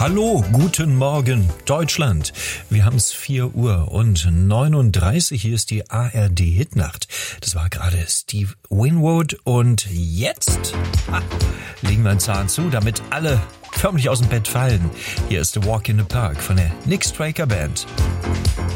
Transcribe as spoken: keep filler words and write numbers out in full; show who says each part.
Speaker 1: Hallo, guten Morgen, Deutschland. Wir haben es vier Uhr und neununddreißig. Hier ist die A R D-Hitnacht. Das war gerade Steve Winwood und jetzt ah, legen wir einen Zahn zu, damit alle förmlich aus dem Bett fallen. Hier ist The Walk in the Park von der Nick Straker Band.